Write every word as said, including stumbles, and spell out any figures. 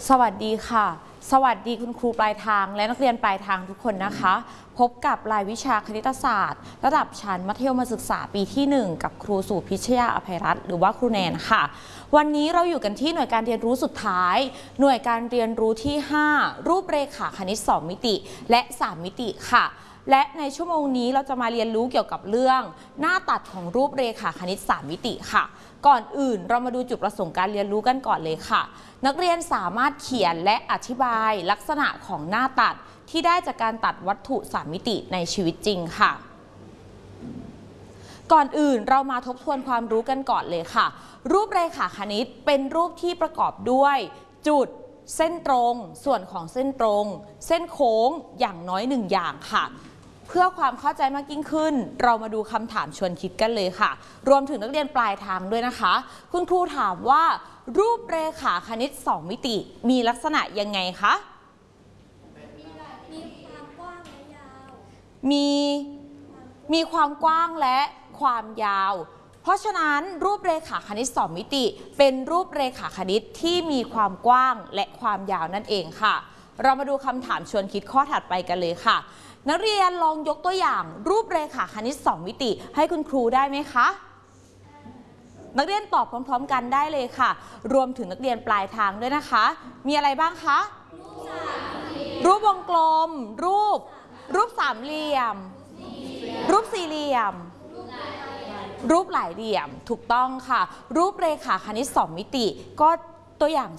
สวัสดีค่ะสวัสดีคุณครูปลายทางและนักเรียนปลายทางทุกคนนะคะพบกับรายวิชาคณิตศาสตร์ระดับชั้นมัธยมศึกษาปีที่หนึ่งกับครูสุพิชยาอภัยรัตน์หรือว่าครูแนนค่ะวันนี้เราอยู่กันที่หน่วยการเรียนรู้สุดท้ายหน่วยการเรียนรู้ที่ห้ารูปเรขาคณิตสองมิติและสามมิติค่ะและในชั่วโมงนี้เราจะมาเรียนรู้เกี่ยวกับเรื่องหน้าตัดของรูปเรขาคณิตสามมิติค่ะก่อนอื่นเรามาดูจุดประสงค์การเรียนรู้กันก่อนเลยค่ะนักเรียนสามารถเขียนและอธิบายลักษณะของหน้าตัดที่ได้จากการตัดวัตถุสามมิติในชีวิตจริงค่ะก่อนอื่นเรามาทบทวนความรู้กันก่อนเลยค่ะรูปเรขาคณิตเป็นรูปที่ประกอบด้วยจุดเส้นตรงส่วนของเส้นตรงเส้นโค้งอย่างน้อยหนึ่งอย่างค่ะเพื่อความเข้าใจมากยิ่งขึ้นเรามาดูคำถามชวนคิดกันเลยค่ะรวมถึงนักเรียนปลายทางด้วยนะคะคุณครูถามว่ารูปเรขาคณิตสองมิติมีลักษณะยังไงคะมีความกว้างและยาวมีมีความกว้างและความยาวเพราะฉะนั้นรูปเรขาคณิตสองมิติเป็นรูปเรขาคณิตที่มีความกว้างและความยาวนั่นเองค่ะเรามาดูคำถามชวนคิดข้อถัดไปกันเลยค่ะนักเรียนลองยกตัวอย่างรูปเรขาคณิตสองมิติให้คุณครูได้ไหมคะนักเรียนตอบพร้อมๆกันได้เลยค่ะรวมถึงนักเรียนปลายทางด้วยนะคะมีอะไรบ้างคะรูปวงกลมรูปรูปสามเหลี่ยมรูปสี่เหลี่ยมรูปหลายเหลี่ยมถูกต้องค่ะรูปเรขาคณิตสองมิติก็ตัวอย่าง